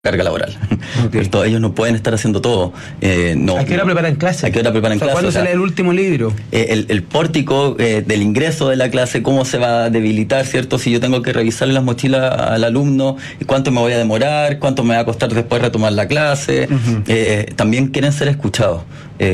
carga laboral. ¿Cierto? Ellos no pueden estar haciendo todo. No, ¿A qué hora preparan clase? ¿A qué hora preparan clase? ¿Cuándo se lee el último libro? El pórtico del ingreso de la clase, cómo se va a debilitar, ¿cierto? Si yo tengo que revisarle las mochilas al alumno, cuánto me voy a demorar, cuánto me va a costar después retomar la clase. También quieren ser escuchados.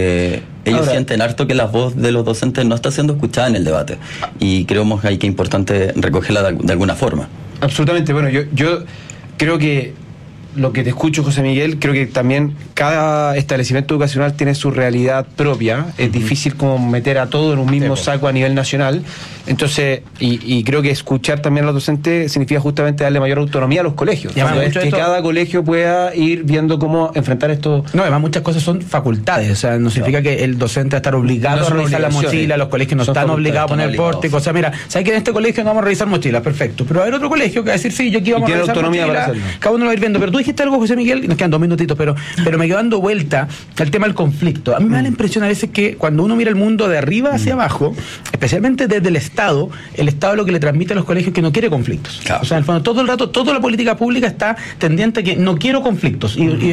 Ellos sienten harto que la voz de los docentes no está siendo escuchada en el debate. Y creemos que es importante recogerla de alguna forma. Absolutamente. Bueno, yo creo que lo que te escucho, José Miguel, creo que también cada establecimiento educacional tiene su realidad propia. Es difícil como meter a todo en un mismo saco a nivel nacional. Entonces, y creo que escuchar también a los docentes significa justamente darle mayor autonomía a los colegios. Y además, que cada colegio pueda ir viendo cómo enfrentar esto. No, además muchas cosas son facultades. O sea, no significa que el docente va a estar obligado a revisar la mochila, los colegios no están obligados a poner pórtico. O sea, mira, ¿sabes que en este colegio no vamos a revisar mochilas? Perfecto. Pero va a haber otro colegio que va a decir, sí, yo aquí vamos a revisar mochilas. Cada uno lo va a ir viendo. Pero tú dijiste algo, José Miguel, nos quedan 2 minutitos, pero me quedo dando vuelta al tema del conflicto. A mí me da la impresión a veces que cuando uno mira el mundo de arriba hacia abajo, especialmente desde el Estado lo que le transmite a los colegios es que no quiere conflictos. Claro. O sea, en el fondo, todo el rato, toda la política pública está tendiente a que no quiero conflictos.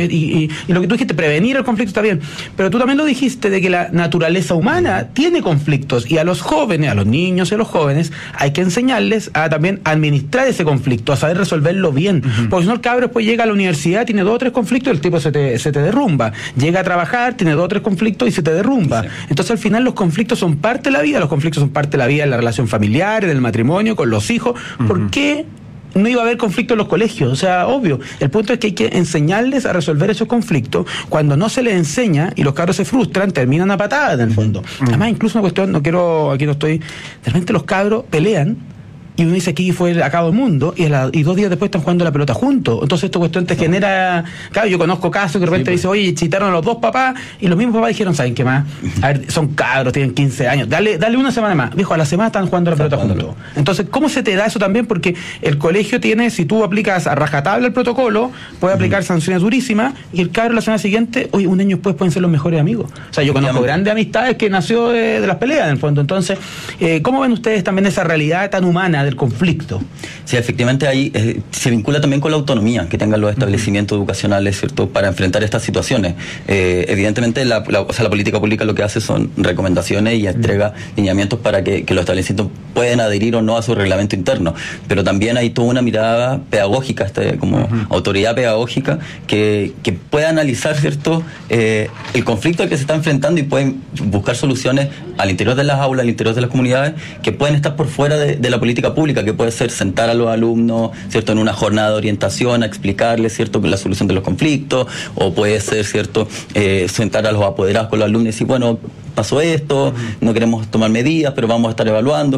Y lo que tú dijiste, prevenir el conflicto está bien. Pero tú también lo dijiste de que la naturaleza humana tiene conflictos. Y a los jóvenes, a los niños y a los jóvenes, hay que enseñarles a también administrar ese conflicto, a saber resolverlo bien. Porque si no, el cabro después llega a la universidad, tiene 2 o 3 conflictos y el tipo se te derrumba. Llega a trabajar, tiene 2 o 3 conflictos y se te derrumba. Sí. Entonces, al final, los conflictos son parte de la vida. Los conflictos son parte de la vida en la relación familiar, en el matrimonio, con los hijos. ¿Por qué no iba a haber conflicto en los colegios? O sea, obvio. El punto es que hay que enseñarles a resolver esos conflictos. Cuando no se les enseña y los cabros se frustran, terminan a patadas en el fondo. Además, incluso una cuestión, aquí no estoy, de repente los cabros pelean y uno dice aquí fue acabó el mundo y 2 días después están jugando la pelota juntos. Entonces esta cuestión te genera, claro, yo conozco casos que de repente dice, oye, chitaron a los 2 papás y los mismos papás dijeron, ¿saben qué más? A ver, son cabros, tienen 15 años, dale 1 semana más. Viejo, a la semana están jugando la pelota juntos. Entonces, ¿cómo se te da eso también? Porque el colegio tiene, si tú aplicas a rajatabla el protocolo, puede aplicar sanciones durísimas y el cabro la semana siguiente, oye, un año después pueden ser los mejores amigos. O sea, yo conozco grandes amistades que nació de las peleas en el fondo. Entonces, ¿cómo ven ustedes también esa realidad tan humana del conflicto? Sí, efectivamente ahí se vincula también con la autonomía que tengan los establecimientos educacionales, ¿cierto?, para enfrentar estas situaciones. Evidentemente la política pública lo que hace son recomendaciones y entrega lineamientos para que los establecimientos puedan adherir o no a su reglamento interno, pero también hay toda una mirada pedagógica, como autoridad pedagógica que pueda analizar, ¿cierto?, el conflicto al que se está enfrentando y pueden buscar soluciones al interior de las aulas, al interior de las comunidades, que pueden estar por fuera de la política pública, que puede ser sentar a los alumnos, ¿cierto?, en una jornada de orientación, a explicarles, ¿cierto?, la solución de los conflictos, o puede ser, ¿cierto?, sentar a los apoderados con los alumnos y decir, bueno, pasó esto, no queremos tomar medidas, pero vamos a estar evaluando.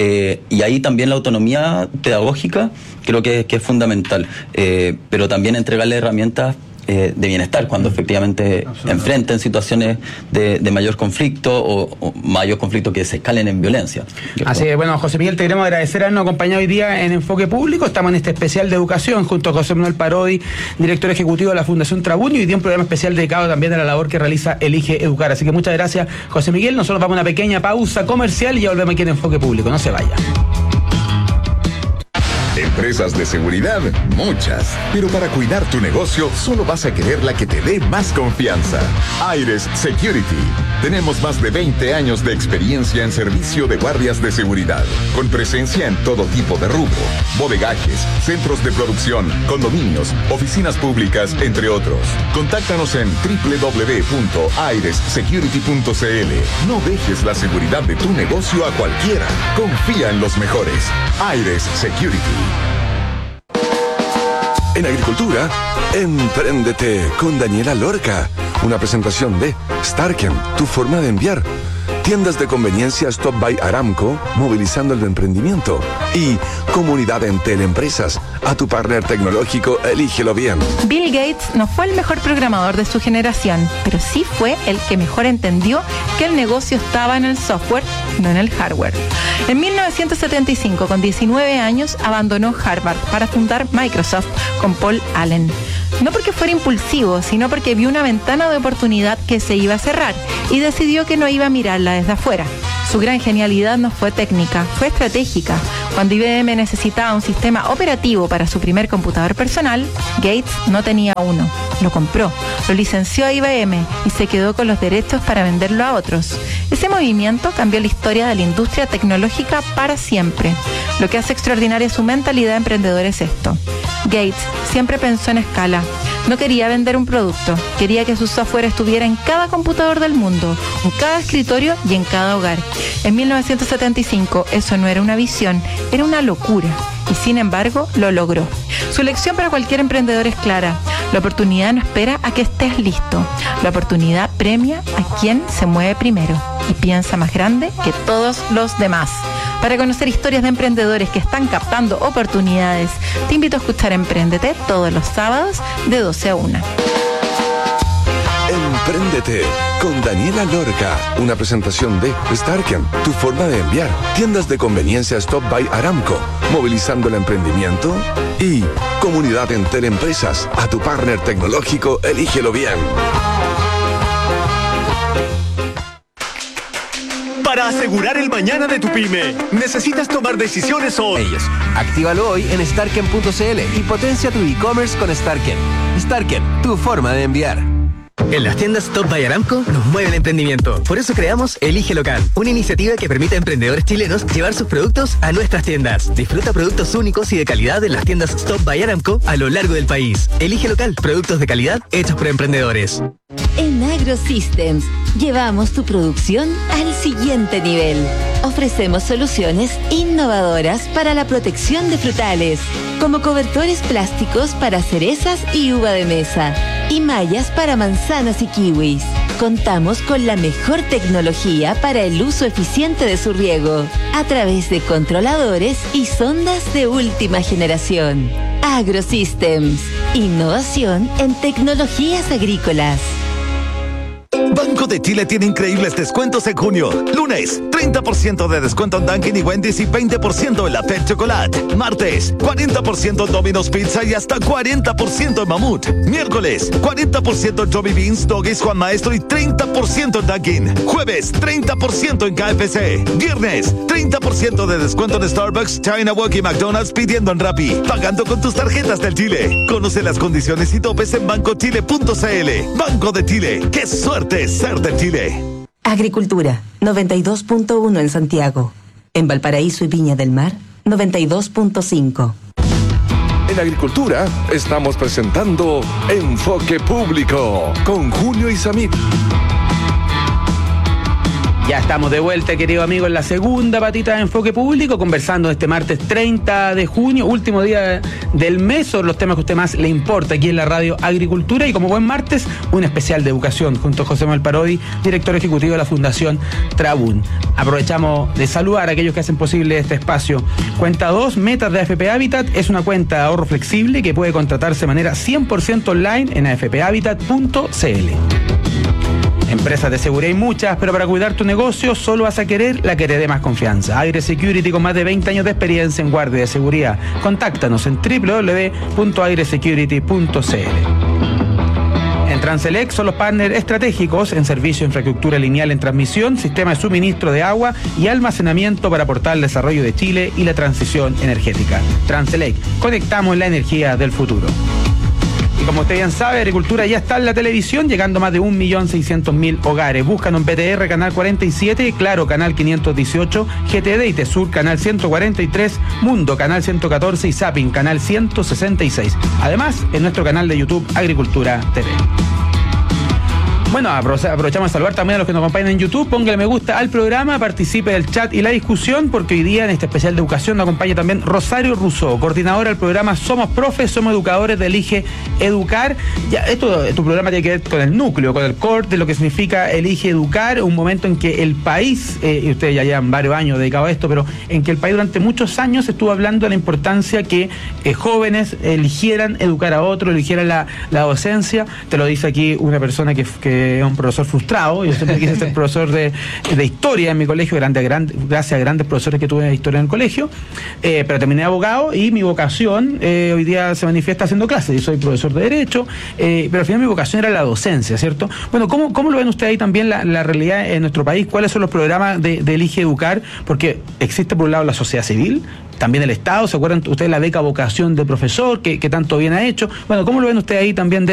Y ahí también la autonomía pedagógica creo que es fundamental, pero también entregarle herramientas de bienestar cuando efectivamente enfrenten situaciones de mayor conflicto o mayor conflicto que se escalen en violencia. Así es, bueno, José Miguel, te queremos agradecer habernos acompañado hoy día en Enfoque Público. Estamos en este especial de educación junto a José Manuel Parodi, director ejecutivo de la Fundación Trabunio, y de un programa especial dedicado también a la labor que realiza Elige Educar. Así que muchas gracias, José Miguel. Nosotros vamos a una pequeña pausa comercial y ya volvemos aquí en Enfoque Público. No se vaya. Empresas de seguridad, muchas. Pero para cuidar tu negocio, solo vas a querer la que te dé más confianza. Aires Security. Tenemos más de 20 años de experiencia en servicio de guardias de seguridad, con presencia en todo tipo de rubro: bodegajes, centros de producción, condominios, oficinas públicas, entre otros. Contáctanos en www.airessecurity.cl. No dejes la seguridad de tu negocio a cualquiera. Confía en los mejores. Aires Security. En agricultura, empréndete con Daniela Lorca. Una presentación de Starken, tu forma de enviar. Tiendas de conveniencia Stop by Aramco, movilizando el emprendimiento. Y Comunidad Entel Empresas, a tu partner tecnológico, elígelo bien. Bill Gates no fue el mejor programador de su generación, pero sí fue el que mejor entendió que el negocio estaba en el software, no en el hardware. En 1975, con 19 años, abandonó Harvard para fundar Microsoft con Paul Allen. No porque fuera impulsivo, sino porque vio una ventana de oportunidad que se iba a cerrar y decidió que no iba a mirarla desde afuera. Su gran genialidad no fue técnica, fue estratégica. Cuando IBM necesitaba un sistema operativo para su primer computador personal, Gates no tenía uno. Lo compró, lo licenció a IBM y se quedó con los derechos para venderlo a otros. Ese movimiento cambió la historia de la industria tecnológica para siempre. Lo que hace extraordinaria su mentalidad emprendedora es esto. Gates siempre pensó en escala. No quería vender un producto, quería que su software estuviera en cada computador del mundo, en cada escritorio y en cada hogar. En 1975 eso no era una visión, era una locura. Y sin embargo, lo logró. Su lección para cualquier emprendedor es clara. La oportunidad no espera a que estés listo. La oportunidad premia a quien se mueve primero y piensa más grande que todos los demás. Para conocer historias de emprendedores que están captando oportunidades, te invito a escuchar Empréndete todos los sábados de 12 a 1. Empréndete con Daniela Lorca, una presentación de Starken, tu forma de enviar, tiendas de conveniencia Stop by Aramco, movilizando el emprendimiento, y Comunidad Entel Empresas, a tu partner tecnológico, elígelo bien. Para asegurar el mañana de tu pyme, necesitas tomar decisiones hoy. Actívalo hoy en Starken.cl y potencia tu e-commerce con Starken. Starken, tu forma de enviar. En las tiendas Stop by Aramco nos mueve el emprendimiento. Por eso creamos Elige Local, una iniciativa que permite a emprendedores chilenos llevar sus productos a nuestras tiendas. Disfruta productos únicos y de calidad en las tiendas Stop by Aramco a lo largo del país. Elige Local, productos de calidad hechos por emprendedores. En AgroSystems llevamos tu producción al siguiente nivel. Ofrecemos soluciones innovadoras para la protección de frutales, como cobertores plásticos para cerezas y uva de mesa, y mallas para manzanas y kiwis. Contamos con la mejor tecnología para el uso eficiente de su riego, a través de controladores y sondas de última generación. AgroSystems, innovación en tecnologías agrícolas. Banco de Chile tiene increíbles descuentos en junio. Lunes, 30% de descuento en Dunkin' y Wendy's y 20% en la Pet Chocolate. Martes, 40% en Domino's Pizza y hasta 40% en Mamut. Miércoles, 40% en Johnny Beans, Doggies, Juan Maestro y 30% en Dunkin'. Jueves, 30% en KFC. Viernes, 30% de descuento en Starbucks, China Walk y McDonald's pidiendo en Rappi. Pagando con tus tarjetas del Chile. Conoce las condiciones y topes en bancochile.cl. Banco de Chile. ¡Qué suerte ser de Chile! Agricultura, 92.1 en Santiago. En Valparaíso y Viña del Mar, 92.5. En Agricultura estamos presentando Enfoque Público con Julio Isamit. Ya estamos de vuelta, querido amigo, en la segunda patita de Enfoque Público, conversando este martes 30 de junio, último día del mes, sobre los temas que a usted más le importa aquí en la radio Agricultura. Y como buen martes, un especial de educación junto a José Manuel Parodi, director ejecutivo de la Fundación Trabún. Aprovechamos de saludar a aquellos que hacen posible este espacio. Cuenta 2, Metas de AFP Habitat, es una cuenta de ahorro flexible que puede contratarse de manera 100% online en afphabitat.cl. Empresas de seguridad hay muchas, pero para cuidar tu negocio solo vas a querer la que te dé más confianza. Aire Security, con más de 20 años de experiencia en guardia de seguridad. Contáctanos en www.airesecurity.cl. En Transelec son los partners estratégicos en servicio de infraestructura lineal en transmisión, sistema de suministro de agua y almacenamiento para aportar el desarrollo de Chile y la transición energética. Transelec, conectamos la energía del futuro. Y como usted bien sabe, Agricultura ya está en la televisión, llegando a más de 1.600.000 hogares. Búscanos en BTR Canal 47, Claro Canal 518, GTD y Tesur Canal 143, Mundo Canal 114 y Zapping Canal 166. Además, en nuestro canal de YouTube Agricultura TV. Bueno, aprovechamos a saludar también a los que nos acompañan en YouTube. Póngale me gusta al programa, participe del chat y la discusión, porque hoy día en este especial de educación nos acompaña también Rosario Rousseau, coordinadora del programa Somos Profes, Somos Educadores de Elige Educar. Ya, tu programa tiene que ver con el núcleo, con el core de lo que significa Elige Educar, un momento en que el país, y ustedes ya llevan varios años dedicados a esto, pero en que el país durante muchos años estuvo hablando de la importancia que jóvenes eligieran educar a otros, eligieran la docencia. Te lo dice aquí una persona que un profesor frustrado. Yo siempre quise ser profesor de historia en mi colegio, gracias a grandes profesores que tuve de historia en el colegio, pero terminé abogado y mi vocación hoy día se manifiesta haciendo clases. Yo soy profesor de Derecho, pero al final mi vocación era la docencia, ¿cierto? Bueno, ¿cómo lo ven ustedes ahí también la realidad en nuestro país? ¿Cuáles son los programas de Elige Educar? Porque existe por un lado la sociedad civil, también el Estado. ¿Se acuerdan ustedes la beca vocación de profesor que tanto bien ha hecho? Bueno, ¿cómo lo ven ustedes ahí también